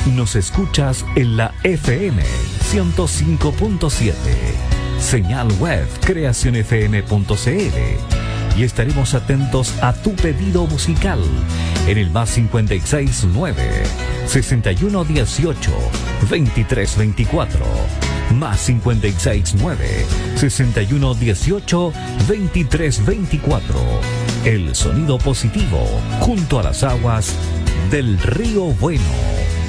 Nos escuchas en la FM 105.7, señal web creacionfm.cl, y estaremos atentos a tu pedido musical en el más 569 6118 2324, más 569 6118 2324. El sonido positivo junto a las aguas del Río Bueno.